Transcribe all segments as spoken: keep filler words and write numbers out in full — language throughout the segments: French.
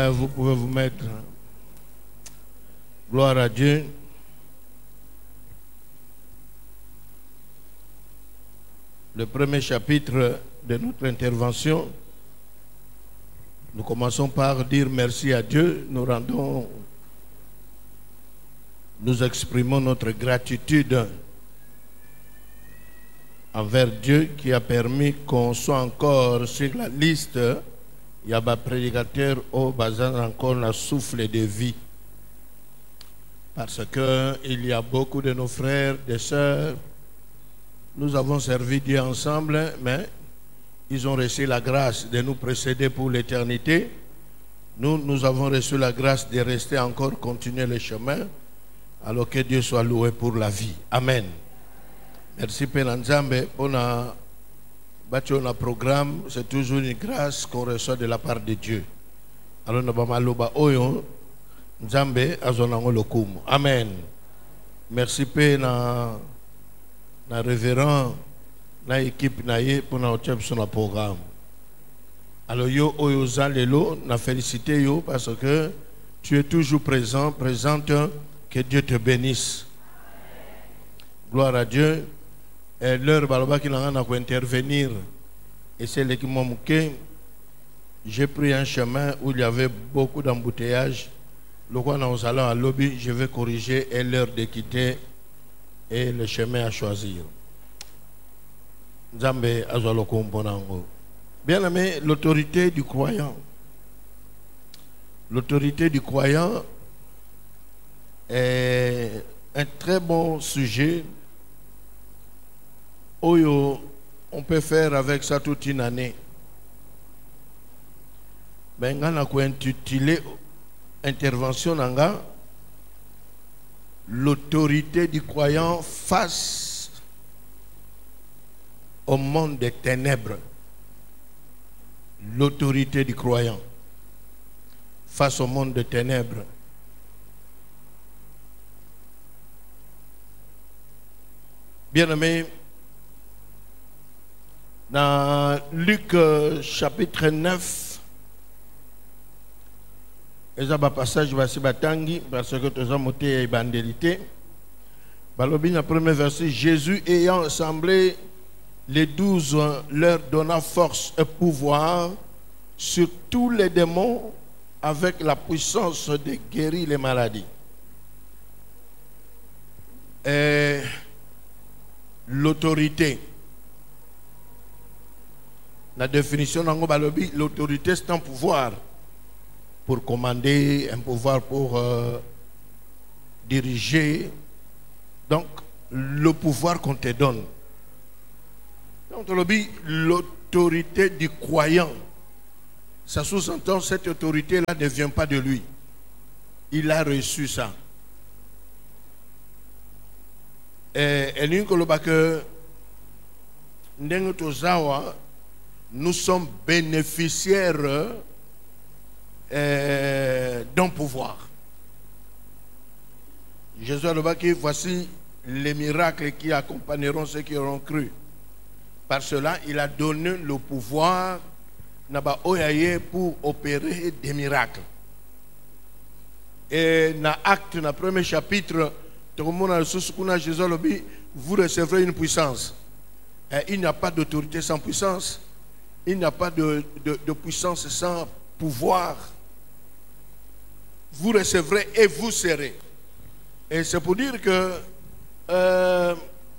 Euh, vous pouvez vous mettre. Gloire à Dieu. Le premier chapitre de notre intervention, nous commençons par dire merci à Dieu. Nous rendons, nous exprimons notre gratitude envers Dieu qui a permis qu'on soit encore sur la liste. Il y a un prédicateur au bazar encore le souffle de vie. Parce qu'il y a beaucoup de nos frères, des sœurs, nous avons servi Dieu ensemble, mais ils ont reçu la grâce de nous précéder pour l'éternité. Nous, nous avons reçu la grâce de rester encore, continuer le chemin, alors que Dieu soit loué pour la vie. Amen. Merci Père Nzambe. On a bâti un programme, c'est toujours une grâce qu'on reçoit de la part de Dieu. Alors nous avons oyo Nzambe azonango lokumu. Amen. Merci Père na na révérend na équipe na ye pour na otep sur le programme. Alors yo oyo zalelo na félicité yo parce que tu es toujours présent, présente, que Dieu te bénisse. Gloire à Dieu. Et l'heure baloba qui n'a pas intervenir et c'est l'équipe que j'ai pris un chemin où il y avait beaucoup d'embouteillages. Le quoi nous allons à lobby, je vais corriger et l'heure de quitter et le chemin à choisir. Nzambe azwaloko mbonango. Bien aimé, l'autorité du croyant. L'autorité du croyant est un très bon sujet. Oyo, on peut faire avec ça toute une année. Ben, on a intitulé intervention nanga l'autorité du croyant face au monde des ténèbres. L'autorité du croyant face au monde des ténèbres. Bien-aimés, dans Luc euh, chapitre neuf, il y a un passage parce que tu as monté et bandélité. Dans le premier verset, Jésus ayant assemblé les douze, leur donna force et pouvoir sur tous les démons avec la puissance de guérir les maladies. Et l'autorité. La définition de l'autorité, c'est un pouvoir pour commander, un pouvoir pour euh, diriger. Donc, le pouvoir qu'on te donne. Donc, l'autorité du croyant, ça sous-entend cette autorité-là ne vient pas de lui. Il a reçu ça. Et nous sommes bénéficiaires euh, d'un pouvoir. Jésus a dit, voici les miracles qui accompagneront ceux qui auront cru. Par cela, il a donné le pouvoir pour opérer des miracles. Et dans l'acte, dans le premier chapitre, Jésus a dit, vous recevrez une puissance. Et il n'y a pas d'autorité sans puissance. Il n'y a pas de, de, de puissance sans pouvoir. Vous recevrez et vous serez. Et c'est pour dire que euh,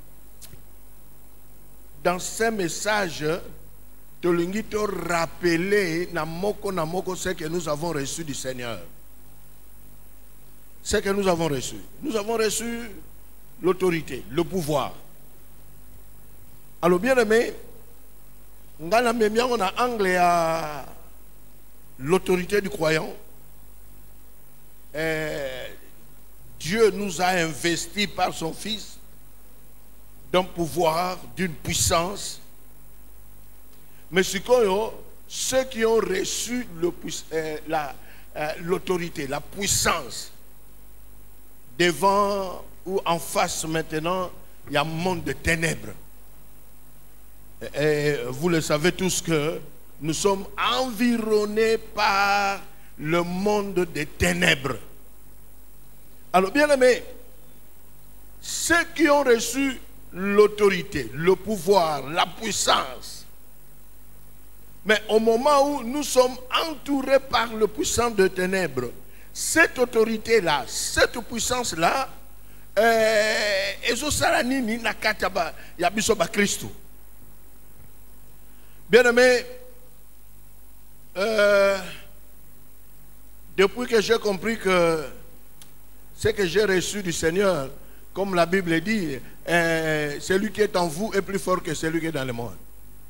dans ces messages, tu as rappelé namoko namoko ce que nous avons reçu du Seigneur. Ce que nous avons reçu. Nous avons reçu l'autorité, le pouvoir. Alors bien aimé, on a anglais à l'autorité du croyant. Et Dieu nous a investis par son Fils d'un pouvoir, d'une puissance. Mais ceux qui ont reçu l'autorité, la puissance, devant ou en face maintenant, il y a un monde de ténèbres. Et vous le savez tous que nous sommes environnés par le monde des ténèbres. Alors, bien aimé, ceux qui ont reçu l'autorité, le pouvoir, la puissance, mais au moment où nous sommes entourés par le puissant de ténèbres, cette autorité-là, cette puissance-là, bien aimé, euh, depuis que j'ai compris que ce que j'ai reçu du Seigneur, comme la Bible dit, euh, celui qui est en vous est plus fort que celui qui est dans le monde.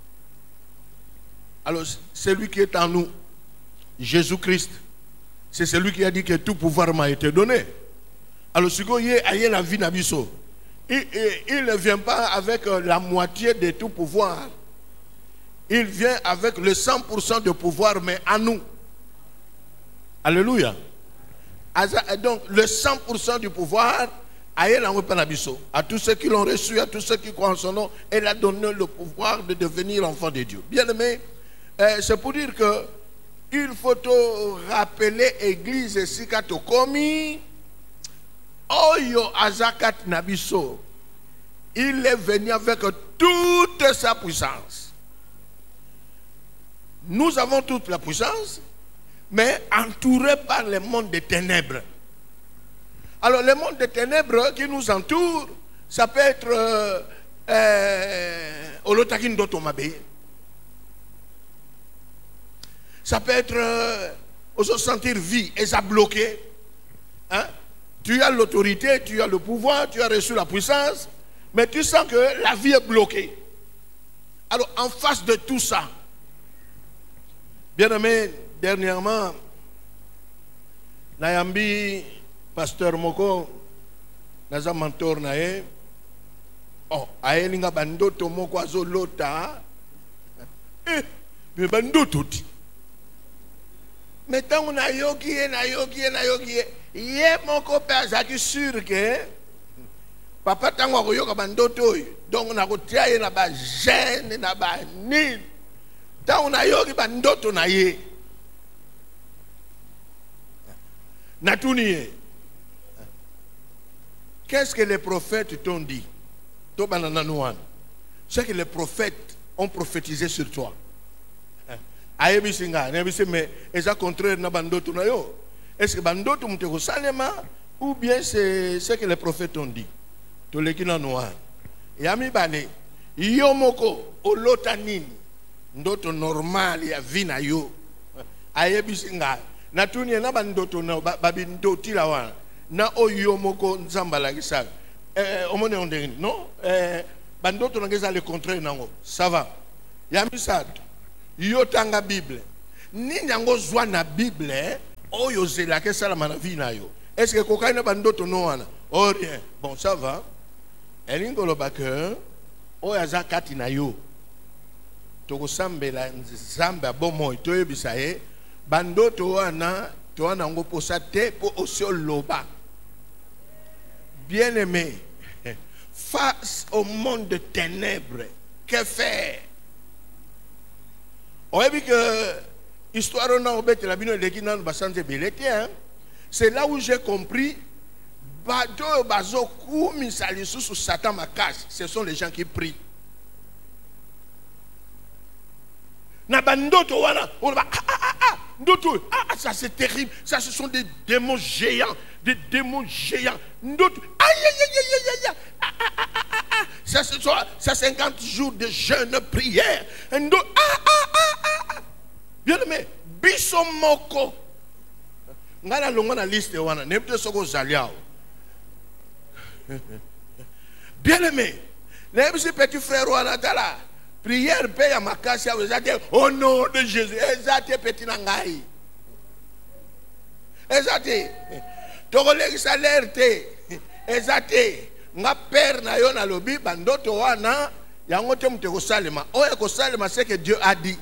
Alors, celui qui est en nous, Jésus-Christ, c'est celui qui a dit que tout pouvoir m'a été donné. Alors, ce qu'il y a la vie n'abisso, il ne vient pas avec la moitié de tout pouvoir. Il vient avec le cent pour cent de pouvoir, mais à nous. Alléluia. Donc, le cent pour cent du pouvoir, à tous ceux qui l'ont reçu, à tous ceux qui croient en son nom, elle a donné le pouvoir de devenir enfant de Dieu. Bien aimé, euh, c'est pour dire que il faut te rappeler l'église Sikato Komi, Oyo Azakat Nabiso. Il est venu avec toute sa puissance. Nous avons toute la puissance, mais entourés par le monde des ténèbres. Alors, le monde des ténèbres qui nous entoure, ça peut être euh, euh, Olotakin Dotomabe. Ça peut être euh, se sentir vie et ça bloqué. Hein? Tu as l'autorité, tu as le pouvoir, tu as reçu la puissance, mais tu sens que la vie est bloquée. Alors, en face de tout ça, bien aimé, dernièrement, Nayambi, Pasteur Moko, naza mentor nae, oh, ayelinga bandoto moko azolota, eh, mais bandoto ti. Mais tant on a yogi, na yogi, na yogi, yé moko pe azaki sûr que papa tango akoyoka bandoto, donc on a kotia na ba gêne na ba ni, tant on a yogi bandoto na ye, natuniye. Qu'est-ce que les prophètes t'ont dit? C'est que les prophètes ont prophétisé sur toi. Mais est-ce contraire na bandoto na yo? Est-ce que bandoto muteko salema ou bien c'est ce que les prophètes ont dit? To lekina noir. Yami bale yo moko olotanini ndoto normal ya vina yo. Ayebisinga natuni na bandoto na babindoti la wana. Na oyo moko nzambala kisa eh omone ondeni non eh bandoto ngeza le contraire nango ça va yami sato yo tanga bible ni nyango zwa na bible oyo zela ke sala na vie na yo est-ce que kokaina bandoto no wana oh rien bon ça va elingo lo baker oyo azakati na yo toko sambela nzamba bomo to yebisa ye bandoto wana to wana ngo posa te po osio loba. Bien-aimé, face au monde de ténèbres, que faire? On a vu que l'histoire c'est là où j'ai compris Satan ce sont les gens qui prient. Ça c'est terrible, ça ce sont des démons géants, des démons géants. Ça ce sont ça cinquante jours de jeûne prière. Bien aimé, bisomoko. Ngala longa na liste wana, nepte soko zaliao. Bien aimé, les petits frères wana tala. Prière paye à ma casse, au nom de Jésus. Ezate petit nangai. Ezate. Togolegi salerte. Ezate. Nga père na yo na lobi bandoto wana yango te muteko salema. Oya ko salema c'est que Dieu a dit.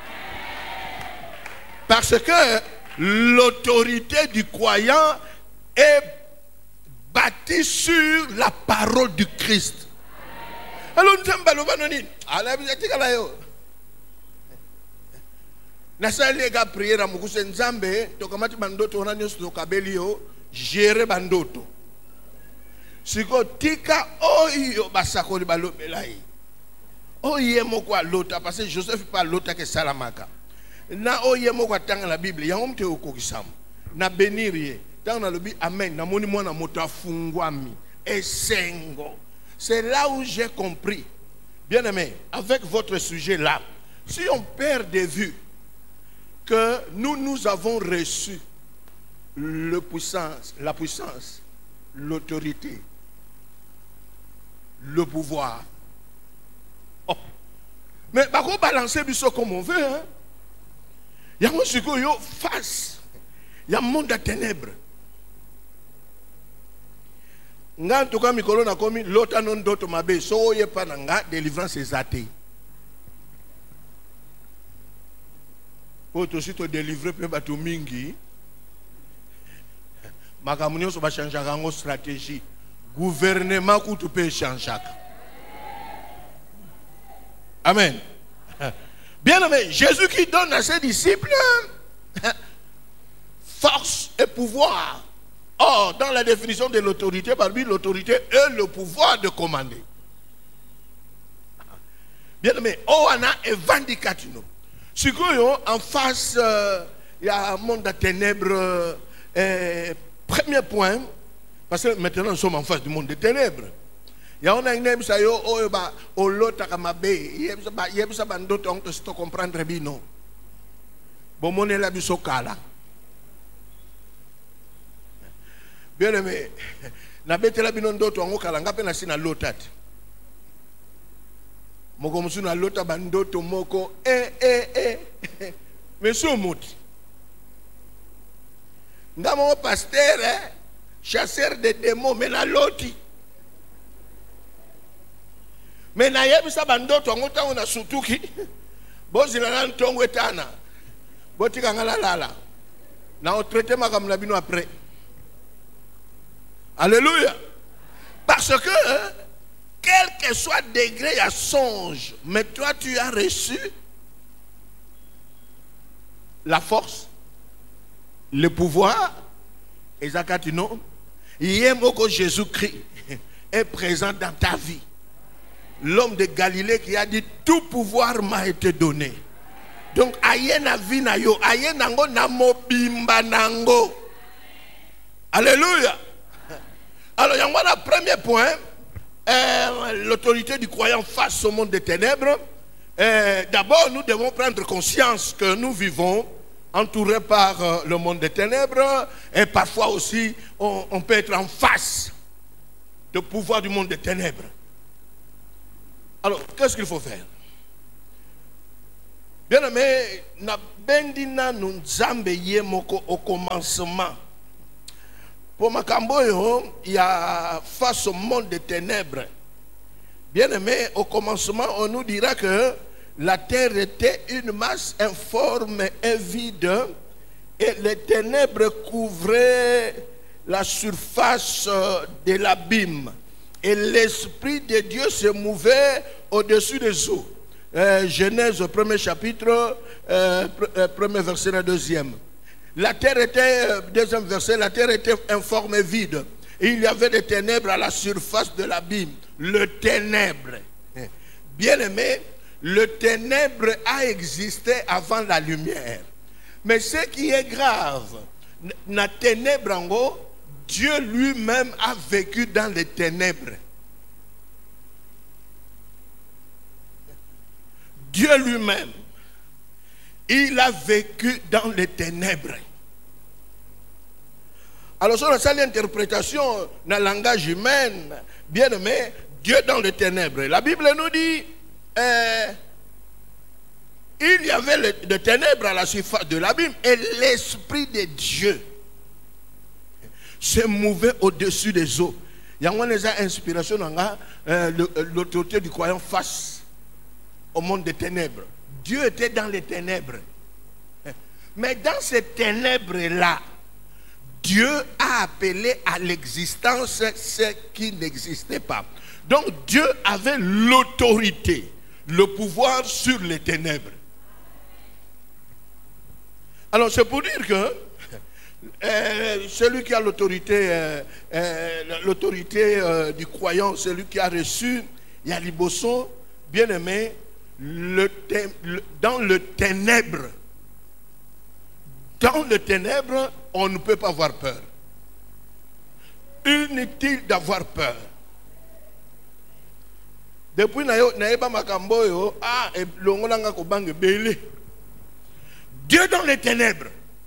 Parce que l'autorité du croyant est bâtie sur la parole du Christ. Alors nous sommes nasali ga prière mukuse nzambe tokamati bandoto wana nyonso tokabeli yo gérer bandoto siko tika oyo basakoli balobela ye oye moko alota parce que Joseph pa lota ke salamaka na oye moko atanga la Bible yango mte okokisama na bénir tant na lobi amen na moni mwana moto afungwami esengo. C'est là où j'ai compris, bien aimé, avec votre sujet là, si on perd de vue que nous nous avons reçu le puissance, la puissance, l'autorité, le pouvoir. Oh. Mais par contre, balancer biso comme on veut, hein. Il y a un monsieur qui face, il y a un monde de ténèbres. Nga tuka mikolo na komi lota non doto mabe so ye pa nga délivrance ezate. Poto si to délivrer pe bato mingi. Makamunyo so ba changer ngo stratégie. Gouvernement ku tu pe changer. Amen. Bien aimé, Jésus qui donne à ses disciples force et pouvoir. Or, dans la définition de l'autorité, parmi l'autorité est le pouvoir de commander. Bien aimé, on a un vindicatino. Si en face, il y a un monde de ténèbres. Euh, premier point, parce que maintenant nous sommes en face du monde des ténèbres. Il y a un name ça yo oh ba olota kamabe yebisa ba yebisa bandoto on te comprendre bino. Bon mon la bisokala. Bien aimé, na betela bino ndoto ngo kala ngape na sina lotati. Moko musu na lota bandoto moko eh eh eh. Monsieur Mouti. Ngamo pasteur eh, chasseur de démons mais na loti. Mais na yebisa bandoto ngo tango na sutuki. Bozila na ntongo etana. Botika ngala lala. Na on traiter makam bino après. Alléluia. Parce que, quel que soit le degré, il y a songe. Mais toi, tu as reçu la force, le pouvoir. Et Zakatino, Yemoko Jésus-Christ est présent dans ta vie. L'homme de Galilée qui a dit tout pouvoir m'a été donné. Donc, aye na vi na yo, aye nango na mobimba nango. Alléluia. Alors, il y a un premier point, euh, l'autorité du croyant face au monde des ténèbres. Euh, D'abord, nous devons prendre conscience que nous vivons entourés par euh, le monde des ténèbres et parfois aussi, on, on peut être en face du pouvoir du monde des ténèbres. Alors, qu'est-ce qu'il faut faire? Bien aimé, na bendina nunzambe yemoko au commencement. Pour Makamboyo, il y a face au monde des ténèbres. Bien aimé, au commencement, on nous dira que la terre était une masse informe et vide, et les ténèbres couvraient la surface de l'abîme. Et l'Esprit de Dieu se mouvait au-dessus des eaux. Euh, Genèse, premier chapitre, euh, premier verset, la deuxième. La terre était, deuxième verset, la terre était informe et vide. Et il y avait des ténèbres à la surface de l'abîme. Le ténèbre. Bien aimé, le ténèbre a existé avant la lumière. Mais ce qui est grave, la ténèbre en haut, Dieu lui-même a vécu dans les ténèbres. Dieu lui-même, il a vécu dans les ténèbres. Alors, sur la seule interprétation dans le langage humain, bien aimé, Dieu dans les ténèbres. La Bible nous dit, euh, il y avait des ténèbres à la surface de l'abîme et l'Esprit de Dieu se mouvait au-dessus des eaux. Il y a une inspiration dans l'autorité du croyant face au monde des ténèbres. Dieu était dans les ténèbres. Mais dans ces ténèbres-là, Dieu a appelé à l'existence ce qui n'existait pas. Donc Dieu avait l'autorité, le pouvoir sur les ténèbres. Alors c'est pour dire que euh, celui qui a l'autorité, euh, euh, l'autorité euh, du croyant, celui qui a reçu Yaliboso, bien aimé, le, le, dans le ténèbre, dans le ténèbre, on ne peut pas avoir peur. Inutile d'avoir peur. Depuis Naïba Makamboyo, ah, et l'ongolanga kobange belé. Dieu dans les ténèbres.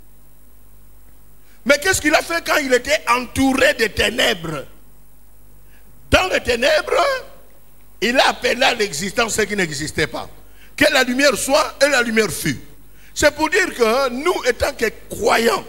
Mais qu'est-ce qu'il a fait quand il était entouré de ténèbres? Dans les ténèbres, il a appelé à l'existence ce qui n'existait pas. Que la lumière soit et la lumière fut. C'est pour dire que nous, étant que croyants,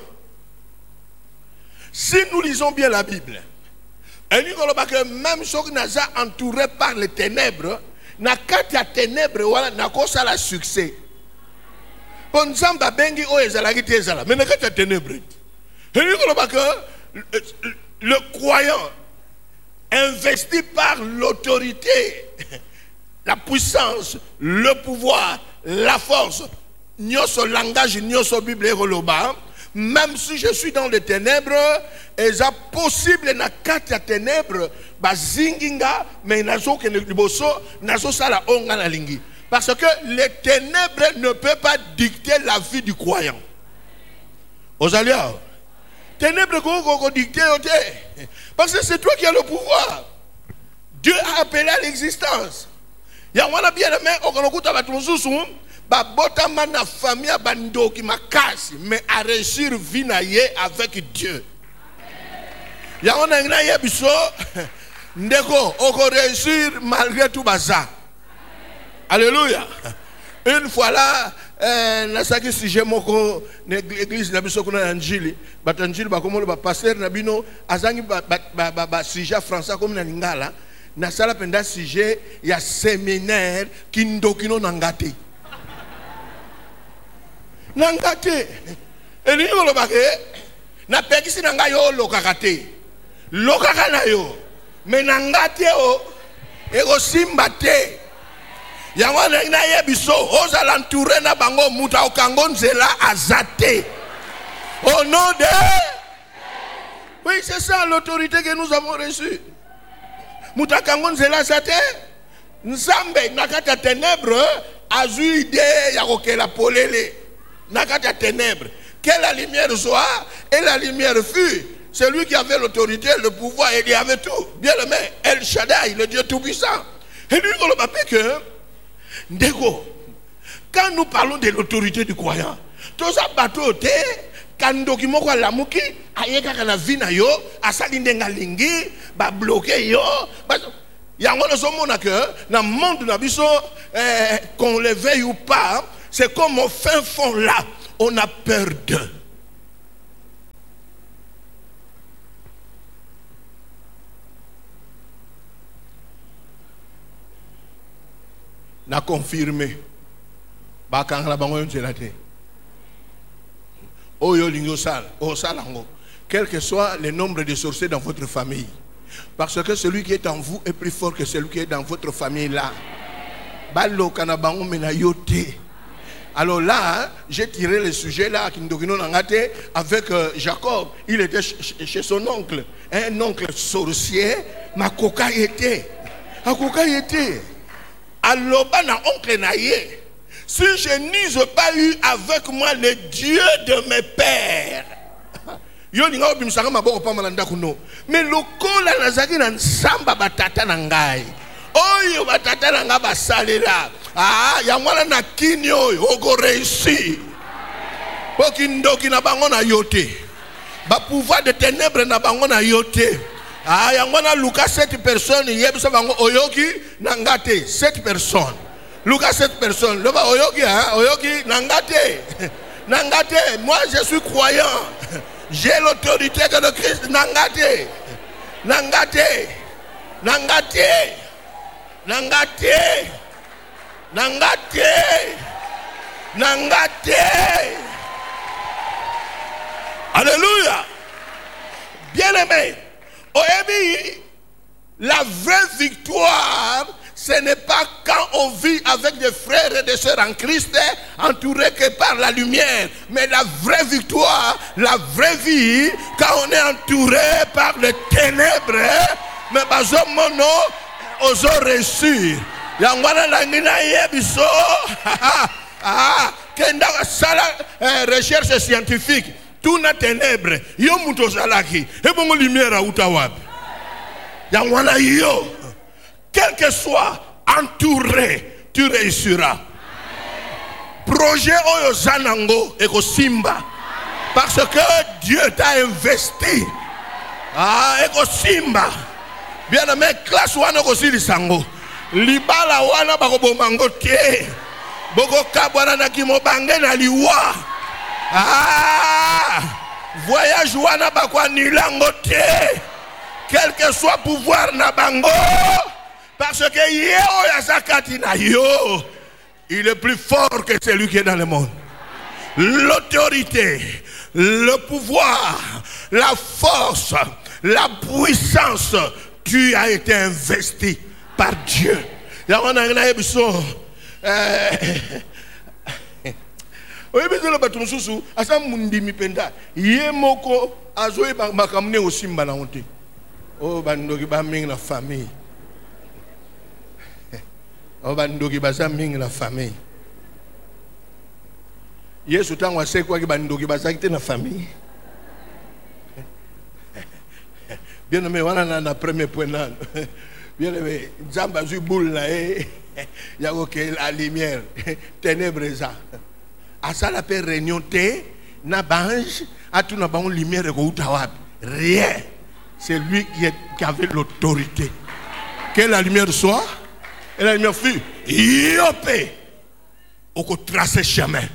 si nous lisons bien la Bible, et nous voyons que même ceux qui sont entourés par les ténèbres, na kati ya ténèbres wala na kosa la succès. Bon nzamba bengi o ezalaki te ezala, mais na kati ya ténèbres. Et nous voyons que le croyant investi par l'autorité, la puissance, le pouvoir, la force, nyoso langage, nyoso Bible ekoloba. Même si je suis dans les ténèbres, et c'est possible na kati ya ténèbres, ba zinginga, mais nazo ke liboso, nazo sala onga na lingi. Parce que les ténèbres ne peuvent pas dicter la vie du croyant. Osalia, ténèbres ko dicter ote. Parce que c'est toi qui as le pouvoir. Dieu a appelé à l'existence. Ya wana bien aimé, okonokuta batuzusu. Botama na famille bandoki makasi, mais à réussir vie na ye avec Dieu. Ya on a ngna biso ndeko oko réussir malgré tout baza. Alléluia. Une fois là euh na saki sujet moko l'église na biso kuna anjili, batanjili bakomolo ba pasteur na bino azangi ba ba ba sujet français comme na lingala, na sala penda sujet ya séminaire kindokino nangate. Nangate eni ngolo bake na pekisi nanga yo lokakate lokaka na yo me nangate o ego simba te yango na yebiso oza l'entouré na bango muta okango nzela azate au nom de oui c'est ça l'autorité que nous avons reçue muta kango nzela azate nzambe nakata ténèbres azui idée ya kokela polele nakata ténèbres, que la lumière soit et la lumière fut. Celui qui avait l'autorité, le pouvoir, et il avait tout. Bien aimé, El Shaddai, le Dieu tout-puissant. Et lui, on le dit que, Ndego, quand nous parlons de l'autorité du croyant, tout ça bateau te, quand nous avons la mouki, ayeka kana vina yo, asali ndenga lingi, ba bloqué yo, il y a un monde que, dans le monde qu'on le veuille ou pas, c'est comme au fin fond là, on a peur d'eux. Na confirmé. Bakang la bango yonzelate. Oyo lingo sal, o salango. Quel que soit le nombre de sorciers dans votre famille. Parce que celui qui est en vous est plus fort que celui qui est dans votre famille là. Balo kanabango menayote. Alors là, j'ai tiré le sujet là avec euh, Jacob. Il était ch chez son oncle, un oncle sorcier. Ma coca était, ma coca était. Alors na oncle naïe. Si je n'use pas eu avec moi le Dieu de mes pères. Yo ninga obimsanga maboko pa malanda kuno. Mais lokola nazaki na nsamba batata na ngai. Oyo batata na nga basalela. Ah, yamwana na kinyo oko réussi. Pokindoki na bango na yote. Ba pouvoir de ténèbres na bango na yote. Ah, yamwana Lucas sept personnes yebisa bango oyoki na ngate sept personnes. Lucas sept personnes. Le ba oyoki hein, oyoki na ngate. Na ngate, moi je suis croyant. J'ai l'autorité de le Christ na ngate. Na ngate. Na ngate. Nangate, Nangate, Nangate. Alléluia. Bien aimé, la vraie victoire, ce n'est pas quand on vit avec des frères et des sœurs en Christ, entourés que par la lumière. Mais la vraie victoire, la vraie vie, quand on est entouré par les ténèbres, mais bazo mono, oso réussir. Yangwana langina yebiso, ah, kenda sala recherche scientifique, tout na ténèbres, yo muto salaki, et bon lumière à utawabi. Yangwana yo. Quel que soit entouré, tu réussiras. Projet Oyo Zanango et Simba. Parce que Dieu t'a investi. Ah, et Simba. Bien aimé, classe wana aussi li sango. Libala wana bako mango tie. Boko kabwana na kimo bange na liwa. Ah, voyage wana bakwa nilango tie. Quel que soit pouvoir na bango. Parce que Yeo Yazakati na yo, il est plus fort que celui qui est dans le monde. L'autorité, le pouvoir, la force, la puissance, tu as été investi par Dieu. Il y a un épisode. Oui, mais le bateau sous asa mundi mi penda. Yemoko azoe makamne aussi mbana honte. Oh bandoki ba ming la famille. Oh bandoki baza ming la famille. Yesu tango ase kwa ki bandoki baza kite na famille. Bien aimé, wana na premier point là. Bien aimé, Zamba zu boule là eh. Yako ke la lumière, ténèbres ça. À ça la paix réunion té na bange, à tout na bange lumière ko utawab. Rien. C'est lui qui, est, qui avait l'autorité. Que la lumière soit, et la lumière fut yopé. On peut tracer chemin.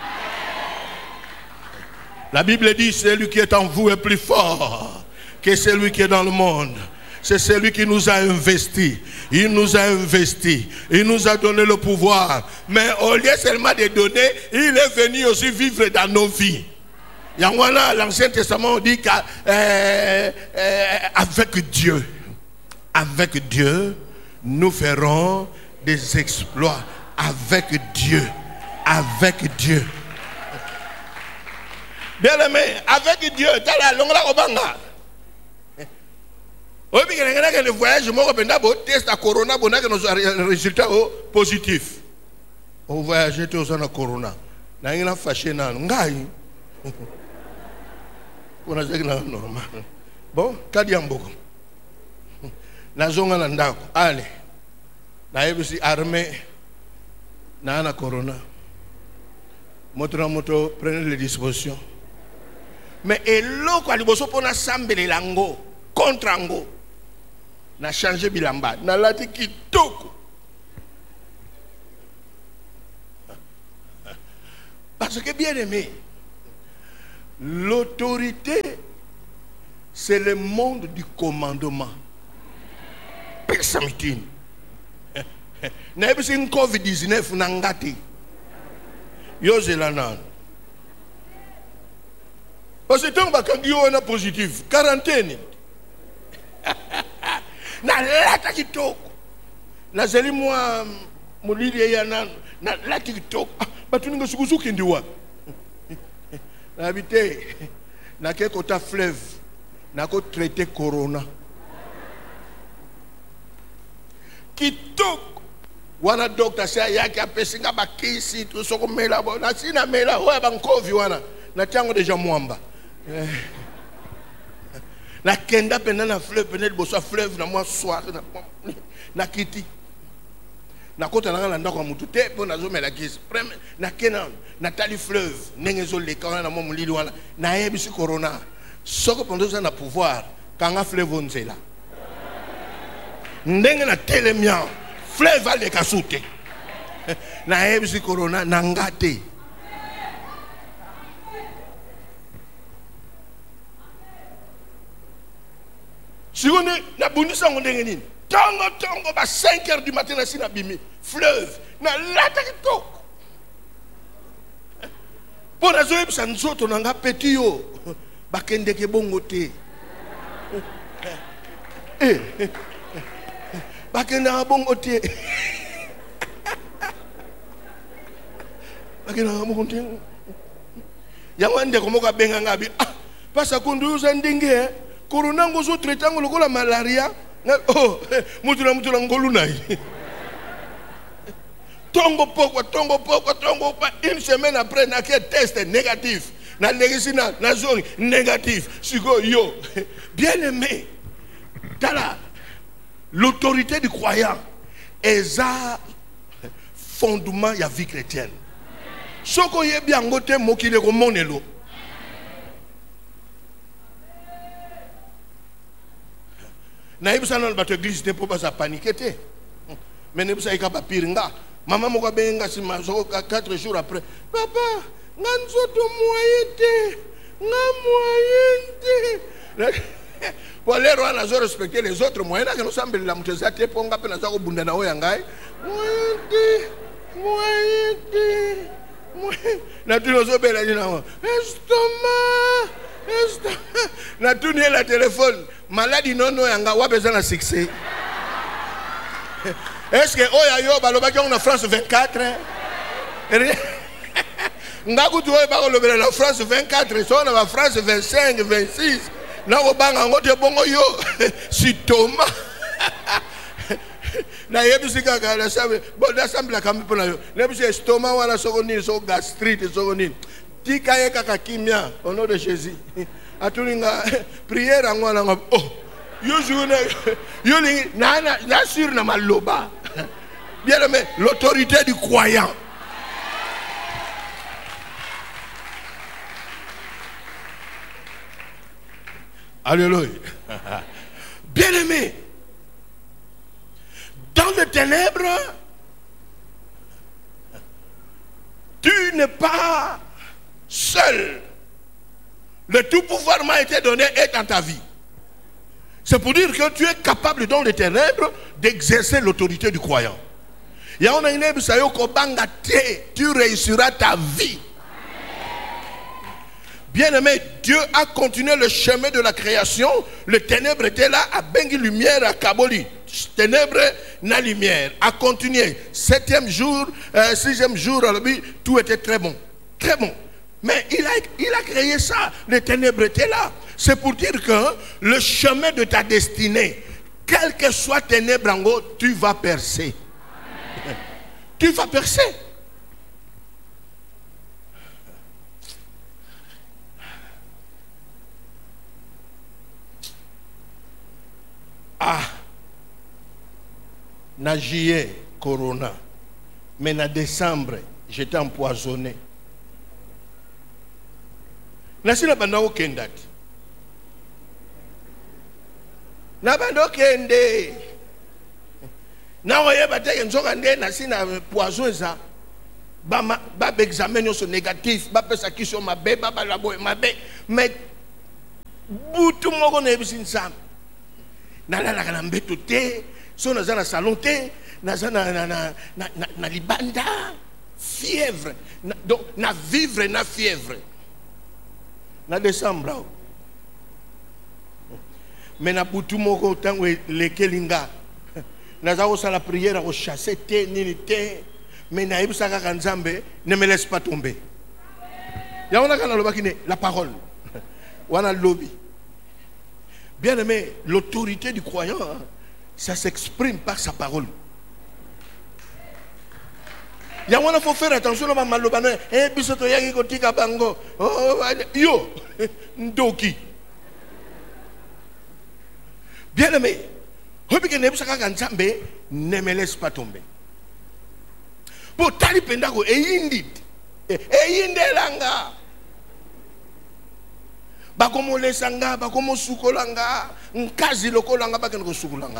La Bible dit, celui qui est en vous est plus fort que celui qui est dans le monde. C'est celui qui nous a investis. Il nous a investis. Il nous a donné le pouvoir. Mais au lieu seulement de donner, il est venu aussi vivre dans nos vies. L'Ancien Testament dit qu'avec euh, euh, Dieu, avec Dieu, nous ferons des exploits. Avec Dieu, avec Dieu. Bien aimé, avec Dieu, t'as la longue la obanga. Oui, mais il y a des voyages, moi, je test à Corona, on a un résultat positif. On voyage tous en Corona. Il y a un fâché dans le on a dit que c'est normal. Bon, Kadiamboko. Na zonga na ndako. Allez. Na yebisi armée. Na na corona. Moto na moto, prenez les dispositions. Mais eloko aliboso pona sambele lango contre ango. Na changé bilamba. Na lati kitoko. Parce que bien aimé, l'autorité, c'est le monde du commandement. Pesamitin. N'a pas une covid dix-neuf nangati. Yozelanan. Parce que tant que on a positif, quarantaine. Na lata kitoko. Na zeli moi mulili yana na lata kitoko. Batuninga sukuzuki ndiwa. Na habité na ke kota fleuve na ko traiter corona. Kitoko wana docteur sa yaki apesinga bakisi to soko mela bo na sina mela ho bankovi wana na tango deja mwamba. Na kenda pena na fleuve pena boso fleuve na moi soir na na kiti. Na kota na na ndako mutu te po na zo mela kisi. Na kena na tali fleuve nengezo le kana na mo mulili wana na yebisi corona. Soko pondo za na pouvoir kanga fleuve nzela. Ndenge na telemia fleuve ale kasute. Na yebisi corona na ngate. Si on est na bonisa ndenge nini? Tongo tongo ba cinq heures du matin na sina bimi fleuve na lata kitoko. Pona zo yebisa nzoto na nga petit yo bakende ke bongo te. Eh. bakenda bongo te. Bakenda bongo te. Yawande komoka benga ngabi. Ah, pasa kundu uzandinge. Corona ngozo tretango lokola malaria. Oh, mutula mutula ngolunai. Tongo pokwa, tongo pokwa, tongo pokwa. Une semaine après, n'a qu'un test négatif. Na négatif, na zone négatif. Sigo yo. Bien aimé. Tala. L'autorité du croyant est un fondement de la vie chrétienne. Ce qu'on y a bien goûté, moi qui l'ai remonté. Naïbsa nan bato église te pour pas paniquer. Mais naïbsa ika pa piringa. Maman mo ka benga si ma zo quatre jours après. Papa, nganzo to moyete. Nga moyete. Pour les rois nazo respecter les autres moyens que nous semble la muteza te ponga pe nazo bunda na oyangai. Moyete. Moyete. Na tu nous obéis la dina. Estomac. Estomac. Na tu nie la téléphone. Maladie non non yanga wa besoin de succès. Est-ce que oya yo balobaki on France vingt-quatre? Ngaku tu oya ba lobela la France vingt-quatre, so na France vingt-cinq, vingt-six. Na ko banga ngote bongo yo. Si Thomas. Na yebisi kaka la sabe, bon da sambla kambi pona yo. Nebisi estomac wala sokoni so gastrite sokoni. Tika ye kaka kimia au nom de Jésus. Atulinga prière angwana ngap oh yo joune yo li na na sur na maloba. Bien aimé, l'autorité du croyant. Alléluia. Bien aimé, dans les ténèbres, tu n'es pas seul. Le tout pouvoir m'a été donné et dans ta vie. C'est pour dire que tu es capable dans les ténèbres d'exercer l'autorité du croyant. Tu réussiras ta vie. Bien-aimé, Dieu a continué le chemin de la création. Le ténèbre était là, à bengi lumière, à Kaboli. Ténèbres, na lumière. A continué. Septième jour, euh, sixième jour, tout était très bon. Très bon. Mais il a, il a créé ça. Les ténèbres étaient là. C'est pour dire que le chemin de ta destinée, quel que soit ténèbres en haut, tu vas percer. Amen. Tu vas percer. Ah, na juillet, corona. Mais na décembre, j'étais empoisonné. Nasi na banda okenda. Na banda okende. Na oye bateke nzoka nde nasi na poison za. Ba ba examen yo so négatif, ba pesa kiso mabe, ba ba labo mabe. Mais butu moko na ebisi nsam. Na la la na mbeto te, so na za na salon te, na za na na na na, na libanda, fièvre. Na, donc na vivre na fièvre. Na décembre. Mais na butu moko tango lekelinga. Na za osala prière au chasser te nini te. Mais na yebisa kaka nzambe ne me laisse pas tomber. Ya on a kana lobaki ne la parole. Wana lobby. Bien aimé, l'autorité du croyant, ça s'exprime par sa parole. Il faut faire attention à ma malobane. Eh, bisoto yaki kotika bango. Oh, yo, ndoki. Bien aimé, ne me laisse pas tomber. Pour tali pendago, e yindit, e yindelanga. Bakomo lesanga, bakomo sukolanga, nkazi lokolanga, bakeno sukolanga.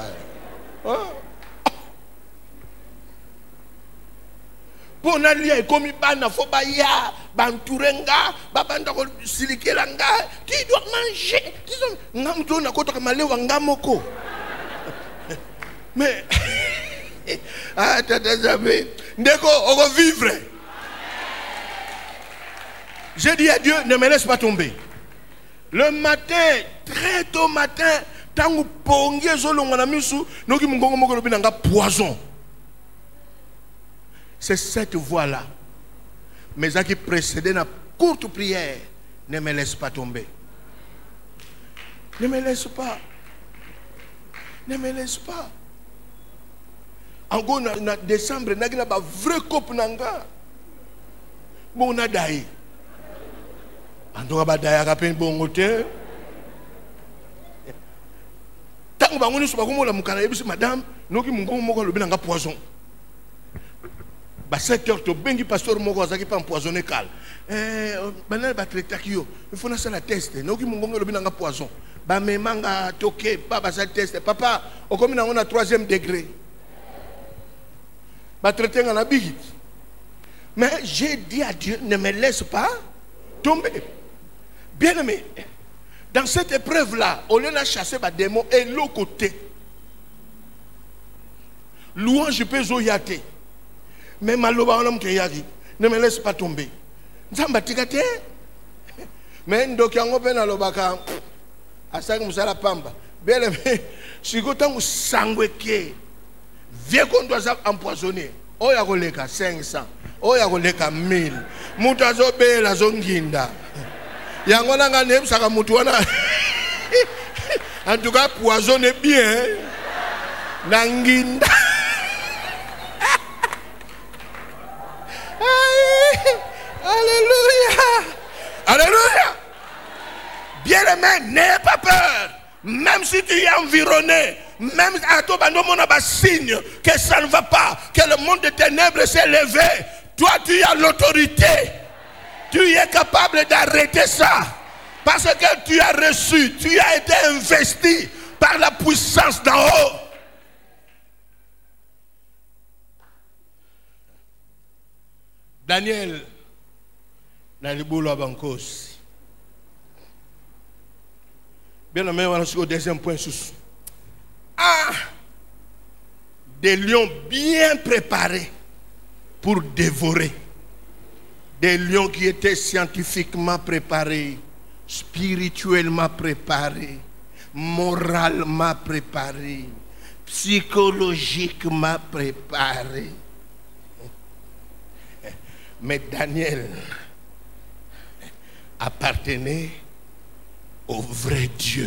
Pour n'aller comme bana faut baya banturenga babanda ko silikelanga qui doit manger disons ngamto na kota kamalewa ngamoko mais ah tata zabe ndeko on va vivre. J'ai dit à Dieu ne me laisse pas tomber. Le matin, très tôt matin, Tangu pongi ezolonga na misu, noki mungongo moko lobi nanga poison. C'est cette voie-là. Mais ça qui précédait la courte prière, ne me laisse pas tomber. Ne me laisse pas. Ne me laisse pas. En gros, en décembre, il y a un vrai couple. Bon, on a d'ailleurs. En tout cas, d'ailleurs, il y a un bon hôtel. Tant que vous avez dit, madame, nous avons un poison. À sept heures, tu as pasteur Moko qui pas empoisonné cal. Eh, banal ba traiter kio. Il faut na la test. Nous qui mongongo le binanga poison. Ba me manga toqué pas ba ça test. Papa, au comme on a troisième degré. Ba traiter ngana bigit. Mais j'ai dit à Dieu, ne me laisse pas tomber. Bien aimé, dans cette épreuve là, on a chassé ba démon et l'autre côté. Louange peut zoyate. Mais maloba on ne me laisse pas tomber. Nzamba tikate. Mais ndoki yango pe na lobaka asaka musala pamba. Bele me sikota musangwe ke. Vie qu'on doit empoisonner. Oya koleka cinq cents. Oya koleka mille. Mutu azobela zonginda. Yango nanga nebsaka mutu wana. En tout cas poisonner bien. Nanginda. Alléluia. Alléluia. Bien-aimé, n'aie pas peur. Même si tu es environné, même à ton bandon, on a un signe que ça ne va pas, que le monde des ténèbres s'est levé. Toi, tu as l'autorité. Tu es capable d'arrêter ça. Parce que tu as reçu, tu as été investi par la puissance d'en haut. Daniel, dans le boulot à Bankos. Bien aimé, on va au deuxième point. Ah, des lions bien préparés pour dévorer. Des lions qui étaient scientifiquement préparés, spirituellement préparés, moralement préparés, psychologiquement préparés. Mais Daniel appartenait au vrai Dieu.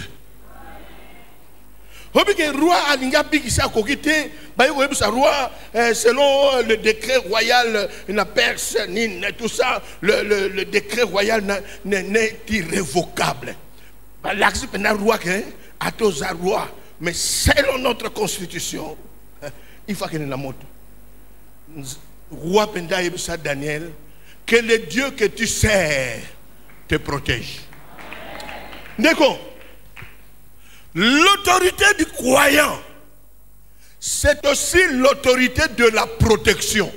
Le roi Alinga Bigisa Kokite, roi selon le décret royal, la Perse, tout ça, le, le, le décret royal n'est irrévocable. L'axe pénal roi à tous roi, mais selon notre constitution, il faut qu'il y ait la moto. Roi Penda Yebsa Daniel, que le Dieu que tu sers te protège. D'accord. L'autorité du croyant, c'est aussi l'autorité de la protection.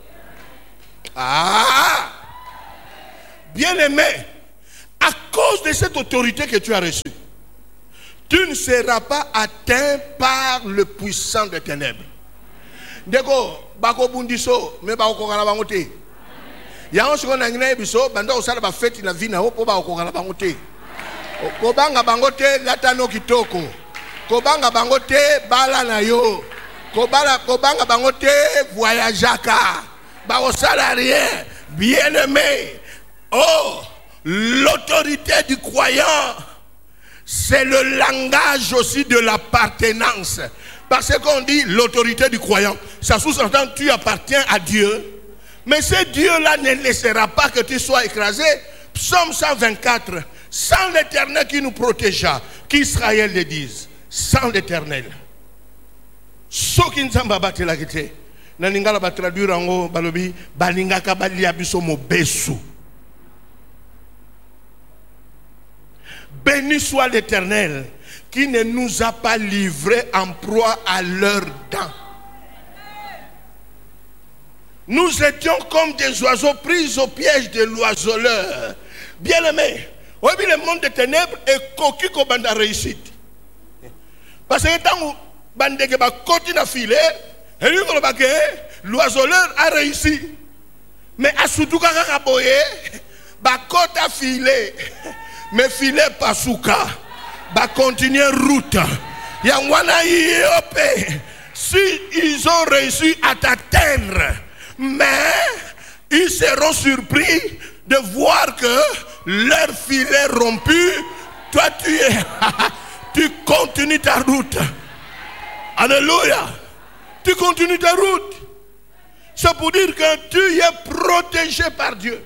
Ah! Bien aimé, à cause de cette autorité que tu as reçue, tu ne seras pas atteint par le puissant des ténèbres. D'accord. Bako bundiso me ba okongala bango te ya on siko na ngina biso banda osala ba fete na vina opo ba okongala bango te ko banga bango te latano kitoko ko banga bango te bala na yo ko bala ko banga bango te voyageaka ba osala rien. Bien aimé, oh, l'autorité du croyant, c'est le langage aussi de l'appartenance. Parce qu'on dit l'autorité du croyant, ça sous-entend que tu appartiens à Dieu. Mais ce Dieu-là ne laissera pas que tu sois écrasé. Psaume cent vingt-quatre, sans l'Éternel qui nous protégea, qu'Israël le dise, sans l'Éternel. Ce qui nous a battu la guité, naningala ba traduire en balobi, balinga kabali abiso mo besu. Béni soit l'Éternel qui ne nous a pas livrés en proie à leurs dents. Nous étions comme des oiseaux pris au piège de l'oiseleur. Bien-aimés, le monde des ténèbres est coquille comme bande réussite. Parce que tant que bande continue à filer, l'oiseleur a réussi. Mais à surtout quand il a boyé, ba côte a filé, mais filé pas souka. va continuer route. Yangwana yope. Si ils ont réussi à t'atteindre, mais ils seront surpris de voir que leur filet rompu, toi tu es, tu continues ta route. Alléluia. Tu continues ta route. C'est pour dire que tu es protégé par Dieu.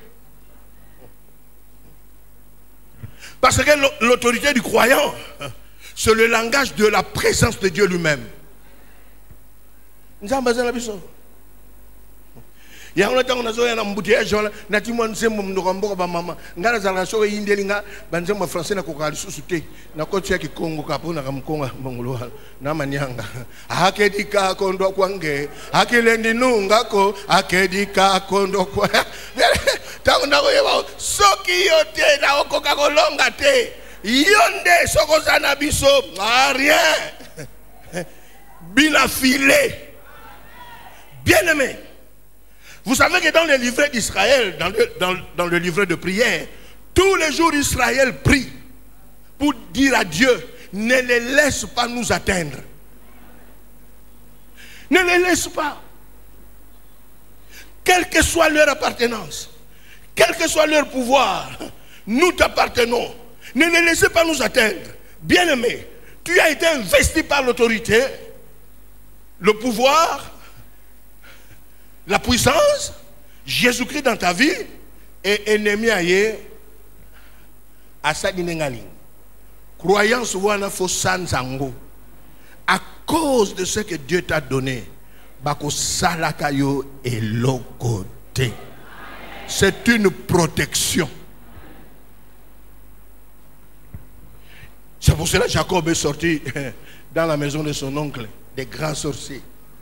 Parce que l'autorité du croyant, c'est le langage de la présence de Dieu lui-même. Nous avons besoin de ça. Il y a un temps où nous avons un embouteillage, nous avons un zémo, nous avons un maman, nous avons un zémo, nous avons un français, nous avons un sous-souté, nous avons un Congo, nous avons un Congo, nous avons un Manyanga. Akedika kondo kwange, akelendi nungako, akedika kondo kwa. Tangu nako yewa, soki yote na okoka kolonga te, yonde soko sana biso, rien. Bina filé. Bien-aimé, vous savez que dans le livret d'Israël, dans le, dans, dans le livret de prière, tous les jours Israël prie pour dire à Dieu, ne les laisse pas nous atteindre. Ne les laisse pas. Quelle que soit leur appartenance, quel que soit leur pouvoir, nous t'appartenons. Ne les laissez pas nous atteindre. Bien-aimé, tu as été investi par l'autorité, le pouvoir, la puissance, Jésus-Christ dans ta vie, et ennemi aye asadinengali. Croyance wana fo sanzango. À cause de ce que Dieu t'a donné, bako salakayo et lokote. C'est une protection. C'est pour cela que Jacob est sorti dans la maison de son oncle, des grands sorciers.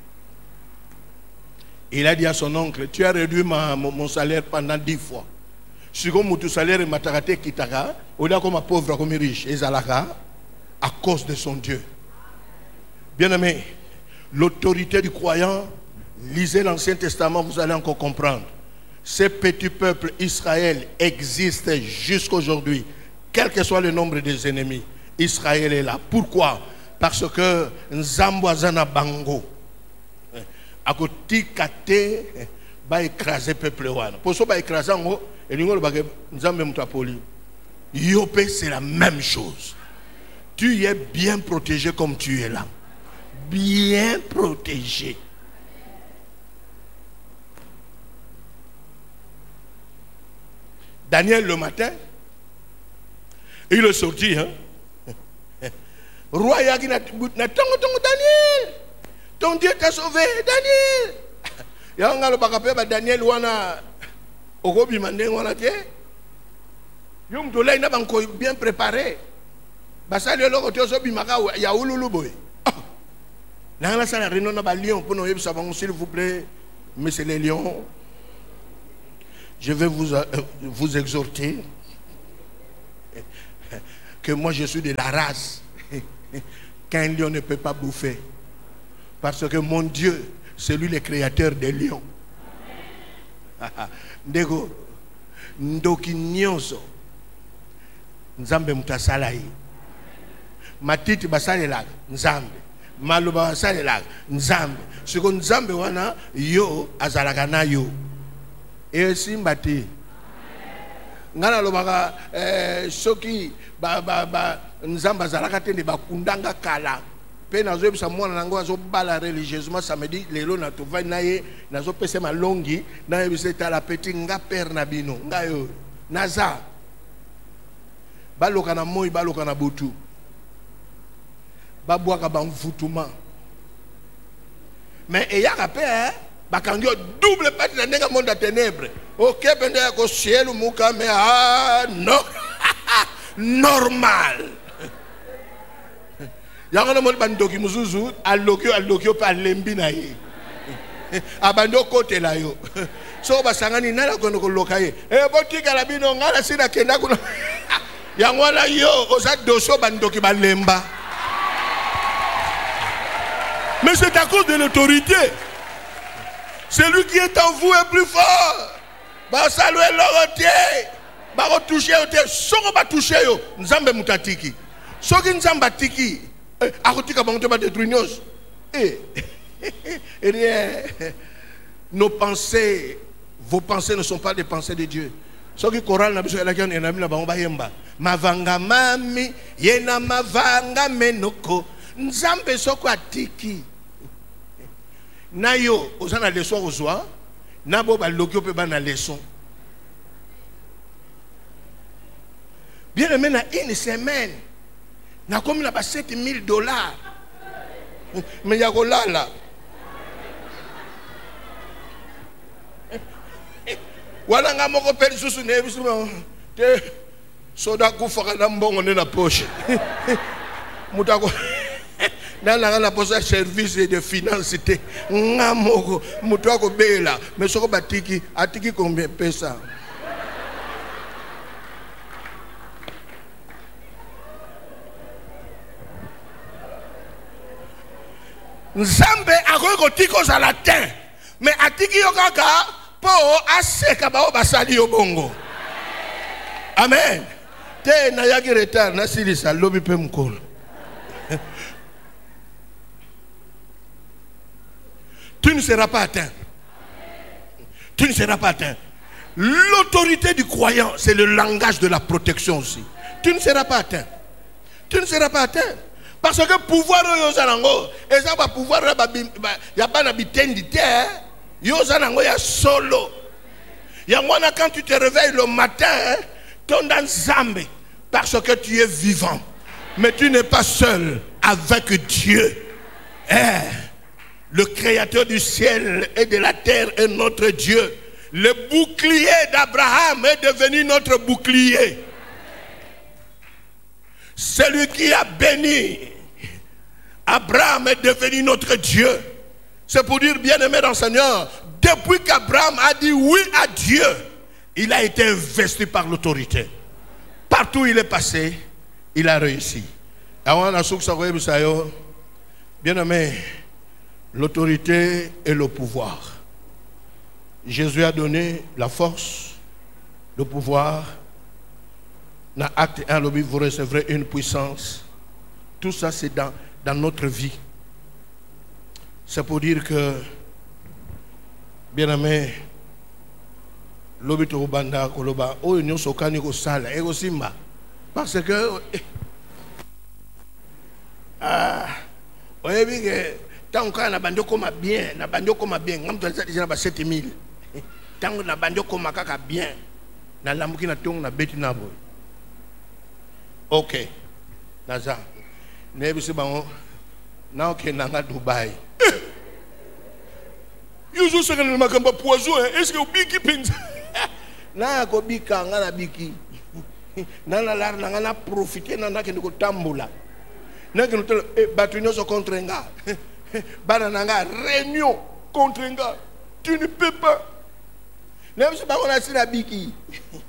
Il a dit à son oncle, tu as réduit ma, mon, mon salaire pendant dix fois. Si comme ton salaire est matarate kitaka, on a comme un pauvre comme riche, et zalaka, à cause de son Dieu. Bien-aimé, l'autorité du croyant, lisez l'Ancien Testament, vous allez encore comprendre. Ces petits peuples Israël existent jusqu'aujourd'hui, quel que soit le nombre des ennemis. Israël est là. Pourquoi? Parce que Nzambo azana bango. A côté kate ba écraser peuple wana. Pour ça ba écraser ngo et ngolo ba Nzambe mutapoli. Yopé c'est la même chose. Tu es bien protégé comme tu es là. Bien protégé. Daniel le matin, il est sorti, hein. Roi Yagi n'a tongo tongo Daniel. Ton Dieu t'a sauvé, Daniel. Yanga le bakape ba Daniel wana ogobi mande wana te. Yom to lay na banko bien préparé. Basali le côté ozobi maka ya ululu boy. Na la sala reno na ba lion pour nous yebisa bango s'il vous plaît, messieurs les lions. Je vais vous euh, vous exhorter que moi je suis de la race qu'un lion ne peut pas bouffer. Parce que mon Dieu, c'est lui le créateur des lions. Ndego, ndoki nyonso, Nzambe mutasalai. Matiti basalela, Nzambe. Maluba basalela, Nzambe. Siko Nzambe wana, yo azalaka na yo. Et simbati. Ngana lobaka eh, soki ba ba ba Nzambe azalaka tende bakundanga kala. Pe nazo bisa mwana nango azo bala religieusement samedi lelo na tova naye nazo pese malongi na yebisa tala peti nga père na bino nga yo naza baloka na moi baloka na butu babwaka ba mfutuma mais eyaka pe hein bakangi double partie na ndenga monde à ténèbres OK pende ko ciel muka mais ah non normal. Yangana mo bandoki muzuzu alokyo alokyo pa lembi na ye abando kote la yo so basangani nala kono ko lokaye e botika la bino ngala sina kenda kuna yangwana yo oza doso bandoki balemba. Mais c'est à cause de l'autorité. Celui qui est en vous est plus fort. Ba saluer l'orotier ba retoucher ote soko ba toucher yo Nzambe mutatiki. Ce qui nous a tiki, à côté de la va détruire nous. Eh, rien. Nos pensées, vos pensées ne sont pas des pensées de Dieu. Ce qui choral n'a besoin de la guerre, il y a mis là-bas, on va y aller. Mavanga mami, yena mavanga menoko, nzambe soko atiki. Nayo, osana leçon ozoa, nabo ba lokyo pe ba na leçon. Bien aimé, na une semaine, na comme na ba sept mille dollars. Mais ya kolala. Wala nga moko peli susu ne bisu te soda kufa na mbongo ne na poche. Mutako na na na poche service de finance te nga moko mutako bela mais soko batiki atiki combien pesa. Nzambe akoki kotiko za latin mais atiki yo kaka po aseka bao basali yo bongo. Amen. Te na yaki retard na silisa lobi pe mkono. Tu ne seras pas atteint. Tu ne seras pas atteint. L'autorité du croyant, c'est le langage de la protection aussi. Tu ne seras pas atteint. Tu ne seras pas atteint. Parce que pouvoir yo zanango, et ça va pouvoir ya bana bitendi te, yo zanango ya solo. Ya mwana quand tu te réveilles le matin, ton dans zambe parce que tu es vivant. Mais tu n'es pas seul avec Dieu. Eh, le créateur du ciel et de la terre est notre Dieu. Le bouclier d'Abraham est devenu notre bouclier. Celui qui a béni Abraham est devenu notre Dieu. C'est pour dire, bien-aimé dans le Seigneur, depuis qu'Abraham a dit oui à Dieu, il a été investi par l'autorité. Partout où il est passé, il a réussi. Bien-aimé, l'autorité et le pouvoir. Jésus a donné la force, le pouvoir. Dans Acte un, vous recevrez une puissance. Tout ça, c'est dans, dans notre vie. C'est pour dire que, bien aimé, l'obito banda koloba o union sokani ko sala e simba parce que ah oye bi que tant que na bando koma bien na bando koma bien ngam to déjà ba sept mille tant na bando koma kaka bien na lamuki na tong na beti na boy. OK naza ne bi se bango na OK na nga Dubai. Yuzu se kana makamba poison est-ce que biki penza na ko bika ngana biki na na lar na ngana profiter na ndake ndiko tambula na ke notelo e batu nyoso contre nga bana nga réunion contre nga tu ne peux pas même si ba on a sina biki